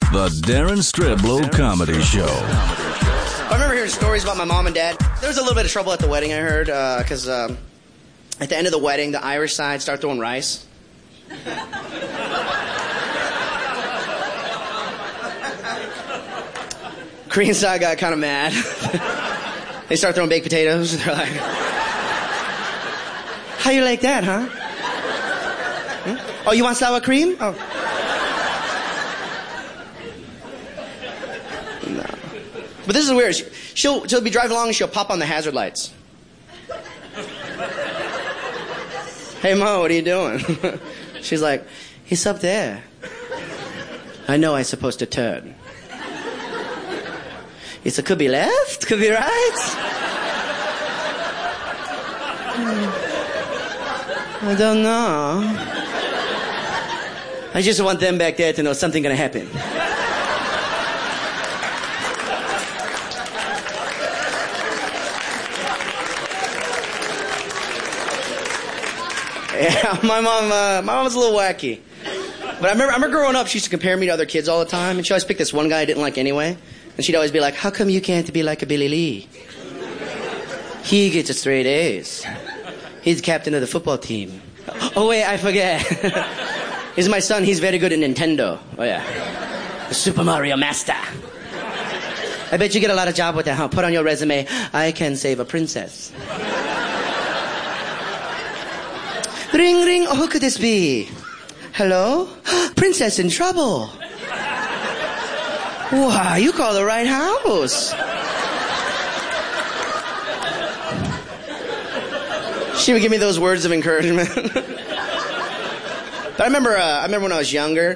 The Darren Streblow Comedy Show. I remember hearing stories about my mom and dad. There was a little bit of trouble at the wedding, I heard, because at the end of the wedding, the Irish side started throwing rice. Korean side got kind of mad. They started throwing baked potatoes. They're like, how you like that, huh? Oh, you want sour cream? Oh. No. But this is weird. She'll be driving along and she'll pop on the hazard lights. Hey, Mo, what are you doing? She's like, he's up there. I know I'm supposed to turn. He said, could be left, could be right. I don't know. I just want them back there to know something gonna happen. Yeah, my mom was a little wacky. But I remember growing up, she used to compare me to other kids all the time, and she always picked this one guy I didn't like anyway. And she'd always be like, how come you can't be like a Billy Lee? He gets a straight A's. He's captain of the football team. Oh, wait, I forget. He's my son. He's very good at Nintendo. Oh, yeah. The Super Mario Master. I bet you get a lot of job with that, huh? Put on your resume, I can save a princess. Ring, ring. Oh, who could this be? Hello? Princess in trouble. Wow, you called the right house. She would give me those words of encouragement. But I remember when I was younger,